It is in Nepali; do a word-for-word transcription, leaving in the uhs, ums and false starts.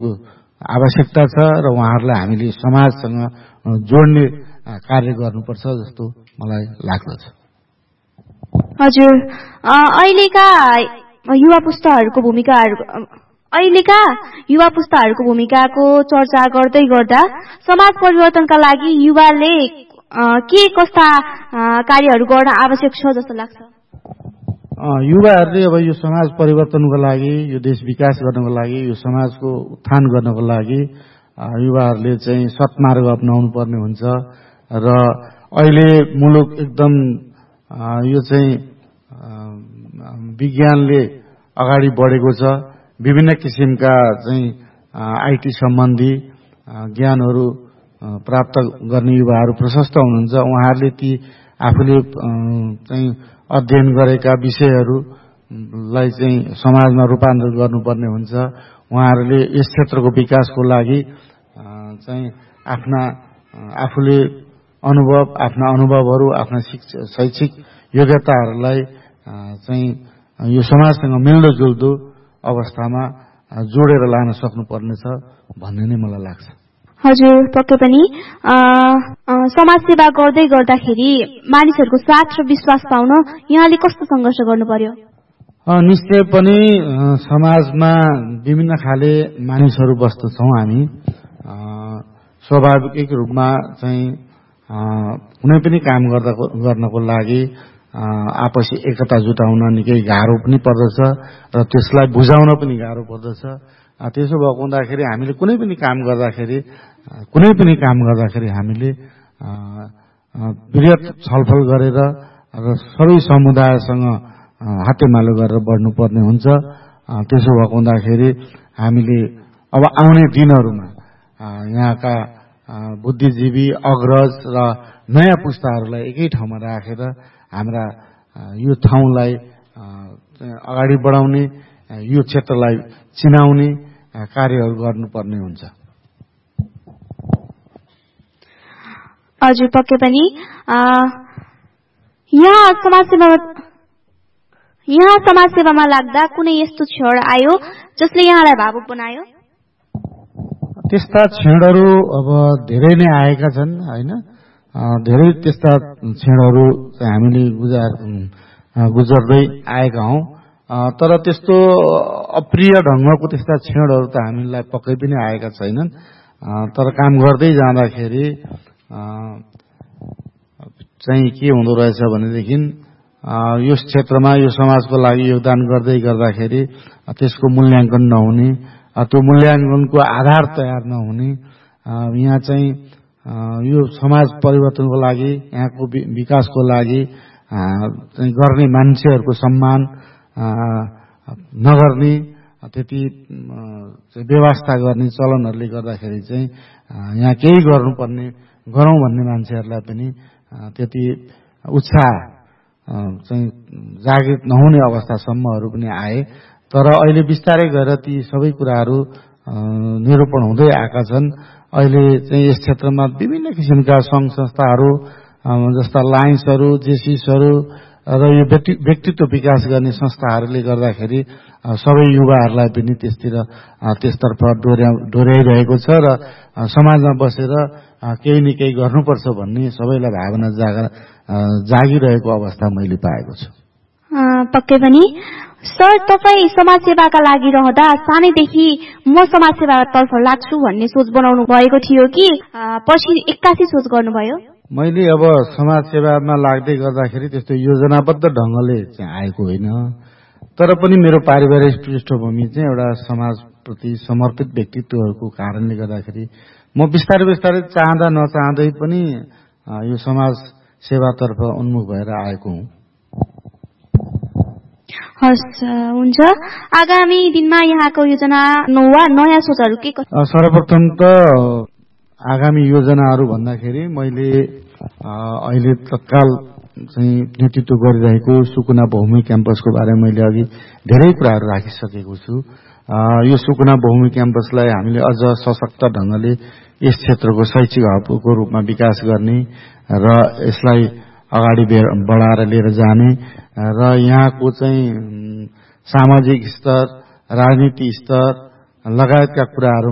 आवश्यकता छ र उहाँहरूलाई हामीले समाजसँग जोड्ने कार्य गर्नुपर्छ जस्तो मलाई लाग्दछ। हजुर, अहिलेका युवा पुस्ताहरूको भूमिकाहरू अहिलेका युवा पुस्ताहरूको भूमिकाको चर्चा गर्दै गर्दा समाज परिवर्तनका लागि युवाले के कस्ता कार्यहरू गर्न आवश्यक छ जस्तो लाग्छ? युवाहरूले अब यो समाज परिवर्तनको लागि, यो देश विकास गर्नको लागि, यो समाजको उत्थान गर्नको लागि युवाहरूले चाहिँ सत्मार्ग अपनाउनु पर्ने हुन्छ र अहिले मुलुक एकदम यो चाहिँ विज्ञानले अगाडि बढेको छ। विभिन्न किसिमका चाहिँ आइटी सम्बन्धी ज्ञानहरू प्राप्त गर्ने युवाहरू प्रशस्त हुनुहुन्छ। उहाँहरूले ती आफूले चाहिँ अध्ययन गरेका विषयहरूलाई चाहिँ समाजमा रूपान्तरण गर्नुपर्ने हुन्छ। उहाँहरूले यस क्षेत्रको विकासको लागि चाहिँ आफ्ना आफूले अनुभव आफ्ना अनुभवहरू आफ्ना शैक्षिक योग्यताहरूलाई चाहिँ यो समाजसँग मिल्दोजुल्दो अवस्थामा जोडेर लान सक्नुपर्नेछ भन्ने नै मलाई लाग्छ। हजुर, पक्कै पनि समाज सेवा गर्दै गर्दाखेरि मानिसहरूको साथ र विश्वास पाउन यहाँले कस्तो सङ्घर्ष गर्नु पर्यो? निश्चय पनि समाजमा विभिन्न खाले मानिसहरू बस्दछौँ हामी। स्वाभाविक रूपमा चाहिँ कुनै पनि काम गर्दा गर्नको लागि आपसी एकता जुटाउन निकै गाह्रो पनि पर्दछ र त्यसलाई बुझाउन पनि गाह्रो पर्दछ। त्यसो भएको हुँदाखेरि हामीले कुनै पनि काम गर्दाखेरि कुनै पनि काम गर्दाखेरि हामीले वृहत छलफल गरेर र सबै समुदायसँग हातेमालो गरेर बढ्नुपर्ने हुन्छ। त्यसो भएको हुँदाखेरि हामीले अब आउने दिनहरूमा यहाँका बुद्धिजीवी अग्रज र नयाँ पुस्ताहरूलाई एकै ठाउँमा राखेर हाम्रा यो ठाउँलाई अगाडि बढाउने, यो क्षेत्रलाई चिनाउने कार्यहरू गर्नुपर्ने हुन्छ। हजुर, पक्कै पनि यहाँ समाजसेवा यहाँ समाजसेवामा लाग्दा कुनै यस्तो क्षण आयो जसले यहाँलाई भावुक बनायो? त्यस्ता क्षणहरू अब धेरै नै आएका छन् होइन। धेरै त्यस्ता क्षणहरू हामीले गुजार गुजर्दै आएका हौँ। तर त्यस्तो अप्रिय ढङ्गको त्यस्ता क्षणहरू त हामीलाई पक्कै पनि आएका छैनन्। तर काम गर्दै जाँदाखेरि चाहिँ के हुँदो रहेछ भनेदेखि यस क्षेत्रमा यो समाजको लागि योगदान गर्दै गर्दाखेरि त्यसको मूल्याङ्कन नहुने, त्यो मूल्याङ्कनको आधार तयार नहुने, यहाँ चाहिँ यो समाज परिवर्तनको लागि यहाँको विकासको लागि गर्ने मान्छेहरूको सम्मान नगर्ने, त्यति व्यवस्था गर्ने चलनहरूले गर्दाखेरि चाहिँ यहाँ केही गर्नुपर्ने गरौँ भन्ने मान्छेहरूलाई पनि त्यति उत्साह चाहिँ जागृत नहुने अवस्थासम्महरू पनि आए। तर अहिले बिस्तारै गएर ती सबै कुराहरू निरूपण हुँदै आएका छन्। अहिले चाहिँ यस क्षेत्रमा विभिन्न किसिमका सङ्घ संस्थाहरू जस्ता लायन्सहरू, जेसिसहरू र यो व्यक्तित्व विकास गर्ने संस्थाहरूले गर्दाखेरि सबै युवाहरूलाई पनि त्यसतिर त्यसतर्फ डोर्या डोर्याइरहेको छ र समाजमा बसेर केही न केही गर्नुपर्छ भन्ने सबैलाई भावना जागा जागिरहेको अवस्था मैले पाएको छु। पक्कै पनि सर, तपाईँ समाजसेवाका लागि रहँदा सानैदेखि म समाजसेवातर्फ लाग्छु भन्ने सोच बनाउनु भएको थियो कि पछि एक्कासी सोच गर्नुभयो? मैले अब समाजसेवामा लाग्दै गर्दाखेरि त्यस्तो योजनाबद्ध ढङ्गले चाहिँ आएको होइन। तर पनि मेरो पारिवारिक पृष्ठभूमि चाहिँ एउटा समाजप्रति समर्पित व्यक्तित्वहरूको कारणले गर्दाखेरि म बिस्तारै बिस्तारै चाहँदा नचाहँदै पनि यो समाज सेवातर्फ उन्मुख भएर आएको हुँ। हस्, हुन्छ। आगामी दिनमा यहाँको योजना वा नयाँ सोचहरू के? सर्वप्रथम त आगामी योजनाहरू भन्दाखेरि मैले अहिले तत्काल चाहिँ नेतृत्व गरिरहेको सुकुना बहुमुखी क्याम्पसको बारेमा मैले अघि धेरै कुराहरू राखिसकेको छु। यो सुकुना बहुमुखी क्याम्पसलाई हामीले अझ सशक्त ढङ्गले यस क्षेत्रको शैक्षिक हबको रूपमा विकास गर्ने र यसलाई अगाडि बढाएर लिएर जाने र यहाँको चाहिँ सामाजिक स्तर, राजनीति स्तर लगायतका कुराहरू